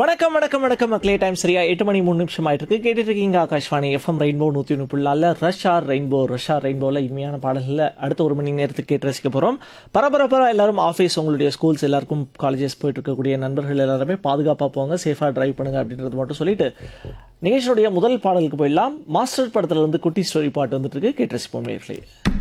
வணக்கம் வணக்கம் வணக்கம் மக்களே. டைம் சரியா 8 மணி 3 நிமிஷம் ஆயிட்டு இருக்கு. கேட்டுட்டு இருக்கீங்க ஆகாஷ்வாணி எஃப்எம் ரெயின்போ 101.4 ரஷ்ஷார் ரெயின்போல இனிமையான பாடல்களை அடுத்த ஒரு மணி நேரத்துக்கு கேட்டு ரசிக்க போகிறோம். பரபரப்பாக எல்லாரும் ஆஃபீஸ், உங்களுடைய ஸ்கூல்ஸ், எல்லாருக்கும் காலேஜஸ் போயிட்டு இருக்கக்கூடிய நண்பர்கள் எல்லாருமே பாதுகாப்பாக போங்க, சேஃபாக டிரைவ் பண்ணுங்க அப்படின்றது மட்டும் சொல்லிட்டு நிகழ்ச்சியுடைய முதல் பாடலுக்கு போயிடலாம். மாஸ்டர் படத்துல இருந்து குட்டி ஸ்டோரி பாட்டு வந்துட்டு இருக்கு, கேட்டு ரசிப்போம் நேயர்களே.